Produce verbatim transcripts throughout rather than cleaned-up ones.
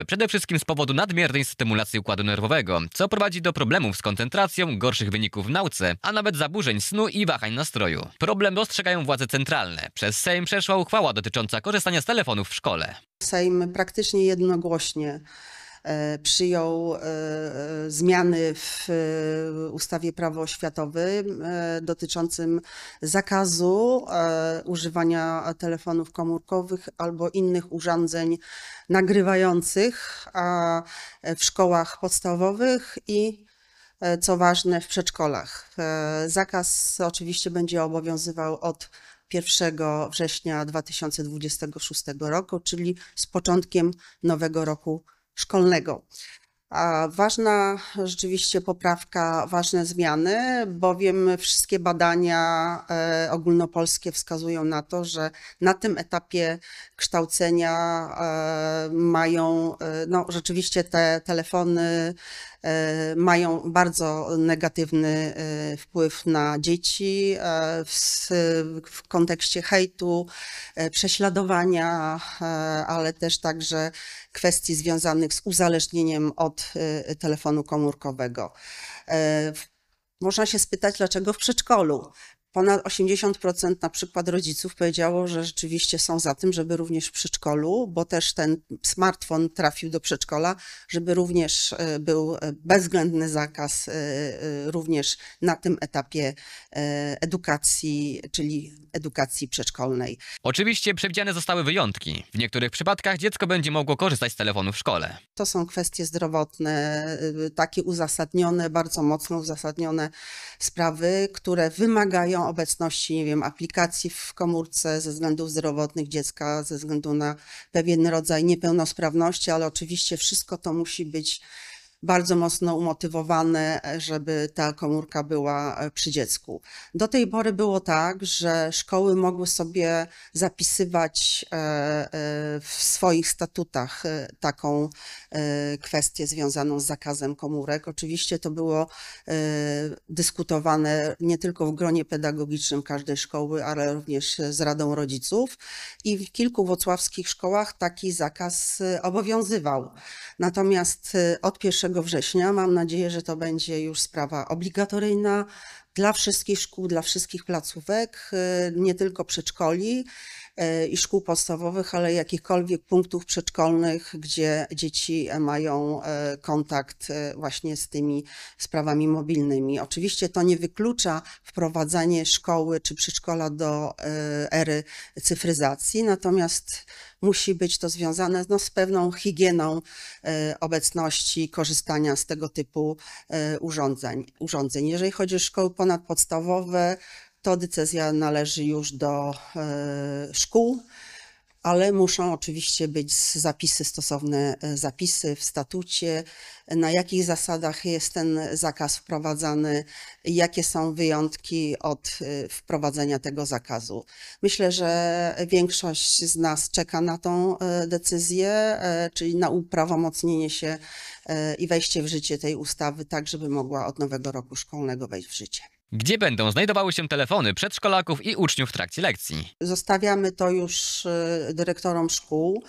Przede wszystkim z powodu nadmiernej stymulacji układu nerwowego, co prowadzi do problemów z koncentracją, gorszych wyników w nauce, a nawet zaburzeń snu i wahań nastroju. Problem dostrzegają władze centralne. Przez Sejm przeszła uchwała dotycząca korzystania z telefonów w szkole. Sejm praktycznie jednogłośnie przyjął zmiany w ustawie Prawo oświatowe dotyczącym zakazu używania telefonów komórkowych albo innych urządzeń nagrywających w szkołach podstawowych i, co ważne, w przedszkolach. Zakaz oczywiście będzie obowiązywał od pierwszego września dwa tysiące dwudziestego szóstego roku, czyli z początkiem nowego roku szkolnego. A ważna rzeczywiście poprawka, ważne zmiany, bowiem wszystkie badania e, ogólnopolskie wskazują na to, że na tym etapie kształcenia e, mają, e, no rzeczywiście te telefony e, mają bardzo negatywny e, wpływ na dzieci e, w, w kontekście hejtu, e, prześladowania, e, ale też także kwestii związanych z uzależnieniem od telefonu komórkowego. Można się spytać, dlaczego w przedszkolu? Ponad osiemdziesiąt procent na przykład rodziców powiedziało, że rzeczywiście są za tym, żeby również w przedszkolu, bo też ten smartfon trafił do przedszkola, żeby również był bezwzględny zakaz również na tym etapie edukacji, czyli edukacji przedszkolnej. Oczywiście przewidziane zostały wyjątki. W niektórych przypadkach dziecko będzie mogło korzystać z telefonu w szkole. To są kwestie zdrowotne, takie uzasadnione, bardzo mocno uzasadnione sprawy, które wymagają obecności, nie wiem, aplikacji w komórce ze względów zdrowotnych dziecka, ze względu na pewien rodzaj niepełnosprawności, ale oczywiście wszystko to musi być bardzo mocno umotywowane, żeby ta komórka była przy dziecku. Do tej pory było tak, że szkoły mogły sobie zapisywać w swoich statutach taką kwestię związaną z zakazem komórek. Oczywiście to było dyskutowane nie tylko w gronie pedagogicznym każdej szkoły, ale również z Radą Rodziców i w kilku wrocławskich szkołach taki zakaz obowiązywał. Natomiast od pierwszego września mam nadzieję, że to będzie już sprawa obligatoryjna dla wszystkich szkół, dla wszystkich placówek, nie tylko przedszkoli i szkół podstawowych, ale jakichkolwiek punktów przedszkolnych, gdzie dzieci mają kontakt właśnie z tymi sprawami mobilnymi. Oczywiście to nie wyklucza wprowadzanie szkoły czy przedszkola do ery cyfryzacji, natomiast musi być to związane no, z pewną higieną obecności, korzystania z tego typu urządzeń. urządzeń. Jeżeli chodzi o szkoły ponadpodstawowe, to decyzja należy już do szkół, ale muszą oczywiście być zapisy, stosowne zapisy w statucie, na jakich zasadach jest ten zakaz wprowadzany, jakie są wyjątki od wprowadzenia tego zakazu. Myślę, że większość z nas czeka na tą decyzję, czyli na uprawomocnienie się i wejście w życie tej ustawy, tak żeby mogła od nowego roku szkolnego wejść w życie. Gdzie będą znajdowały się telefony przedszkolaków i uczniów w trakcie lekcji? Zostawiamy to już dyrektorom szkół.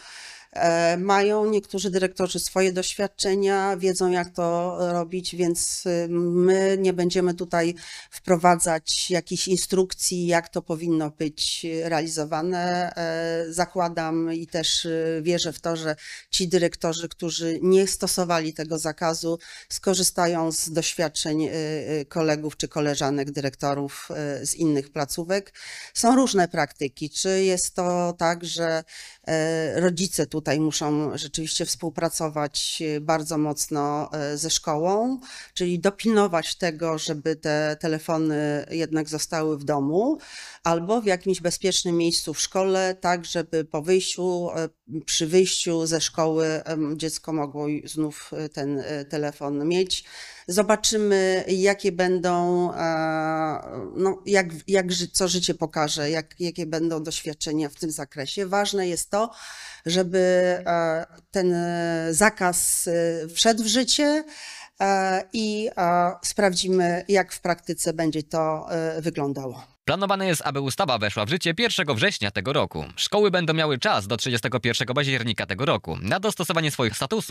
Mają niektórzy dyrektorzy swoje doświadczenia, wiedzą jak to robić, więc my nie będziemy tutaj wprowadzać jakichś instrukcji, jak to powinno być realizowane. Zakładam i też wierzę w to, że ci dyrektorzy, którzy nie stosowali tego zakazu, skorzystają z doświadczeń kolegów czy koleżanek dyrektorów z innych placówek. Są różne praktyki. Czy jest to tak, że rodzice tutaj Tutaj muszą rzeczywiście współpracować bardzo mocno ze szkołą, czyli dopilnować tego, żeby te telefony jednak zostały w domu albo w jakimś bezpiecznym miejscu w szkole, tak żeby po wyjściu, przy wyjściu ze szkoły dziecko mogło znów ten telefon mieć. Zobaczymy, jakie będą, no, jak, jak, co życie pokaże, jak, jakie będą doświadczenia w tym zakresie. Ważne jest to, żeby ten zakaz wszedł w życie i sprawdzimy, jak w praktyce będzie to wyglądało. Planowane jest, aby ustawa weszła w życie pierwszego września tego roku. Szkoły będą miały czas do trzydziestego pierwszego października tego roku na dostosowanie swoich statusów